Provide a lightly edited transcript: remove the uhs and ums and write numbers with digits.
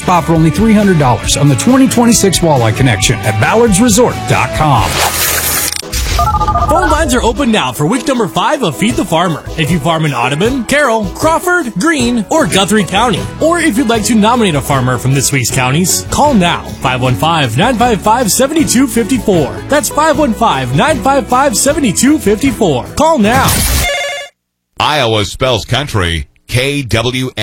spot for only $300 on the 2026 Walleye Connection at ballardsresort.com. Phone lines are open now for week number 5 of Feed the Farmer. If you farm in Audubon, Carroll, Crawford, Greene, or Guthrie County, or if you'd like to nominate a farmer from this week's counties, call now, 515-955-7254. That's 515-955-7254. Call now. Iowa spells country, KWN.